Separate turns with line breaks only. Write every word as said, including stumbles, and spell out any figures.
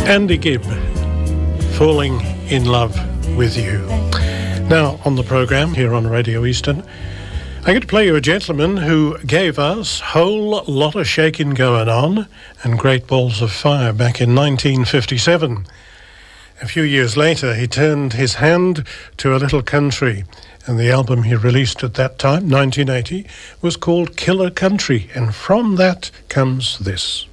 Andy Gibb, Falling in Love with You. Now, on the programme here on Radio Eastern, I get to play you a gentleman who gave us Whole Lotta Shakin' Goin' On and Great Balls of Fire back in nineteen fifty-seven. A few years later, he turned his hand to a little country, and the album he released at that time, nineteen eighty, was called Killer Country, and from that comes this.